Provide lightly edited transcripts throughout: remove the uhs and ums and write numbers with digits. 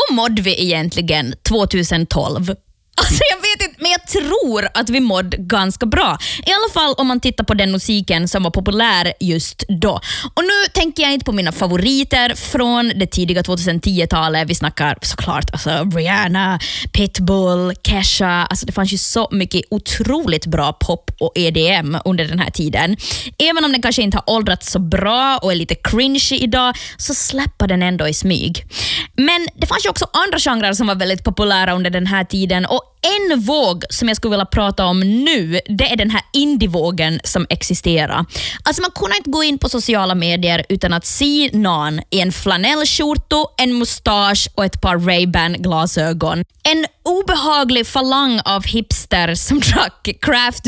hur mådde vi egentligen 2012? Alltså jag vet inte, men jag tror att vi mådde ganska bra. I alla fall om man tittar på den musiken som var populär just då. Och nu tänker jag inte på mina favoriter från det tidiga 2010-talet. Vi snackar såklart Rihanna, Pitbull, Kesha. Alltså det fanns ju så mycket otroligt bra pop och EDM under den här tiden. Även om den kanske inte har åldrats så bra och är lite cringy idag, så släpper den ändå i smyg. Men det fanns ju också andra genrer som var väldigt populära under den här tiden, och en våg som jag skulle vilja prata om nu, det är den här indie-vågen som existerar. Alltså man kunde inte gå in på sociala medier utan att se någon i en flanellskjorta, en mustasch och ett par Ray-Ban-glasögon. En obehaglig falang av hipster som drack craft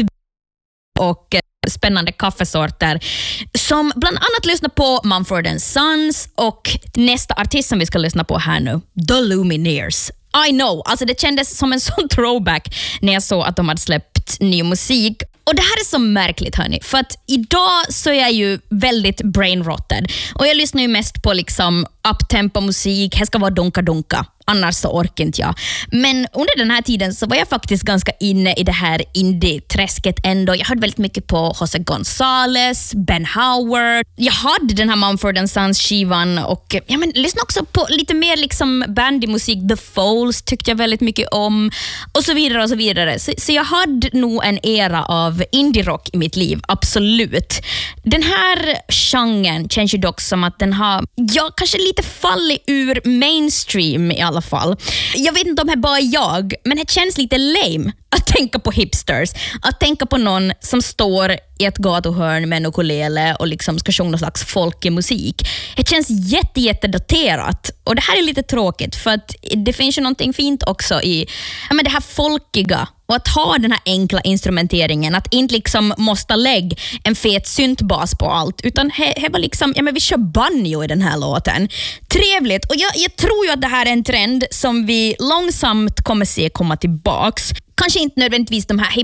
och spännande kaffesorter, som bland annat lyssnar på Mumford & Sons och nästa artist som vi ska lyssna på här nu, The Lumineers. I know, alltså det kändes som en sån throwback när jag såg att de hade släppt ny musik. Och det här är så märkligt hörni, för att idag så är jag ju väldigt brainrotted och jag lyssnar ju mest på liksom uptempo musik, här ska vara dunka, annars så orkar inte jag. Men under den här tiden så var jag faktiskt ganska inne i det här indie-träsket ändå. Jag hörde väldigt mycket på Jose González, Ben Howard. Jag hade den här Mumford & Sons-skivan och lyssnade också på lite mer liksom bandy musik. The Foles tyckte jag väldigt mycket om och så vidare och så vidare. Så jag hade nog en era av indie-rock i mitt liv, absolut. Den här genren känns ju dock som att den har, kanske lite fallit ur mainstream i alla fall. Jag vet inte om det bara är jag, men det känns lite lame att tänka på hipsters. Att tänka på någon som står i ett gatuhörn med en ukulele och liksom ska sjunga någon slags folkig musik. Det känns jättedaterat. Och det här är lite tråkigt för att det finns ju någonting fint också i det här folkiga. Och att ha den här enkla instrumenteringen, att inte liksom måste lägga en fet syntbas på allt, utan det var liksom, vi kör banjo i den här låten. Trevligt, och jag tror ju att det här är en trend som vi långsamt kommer se komma tillbaks. Kanske inte nödvändigtvis de här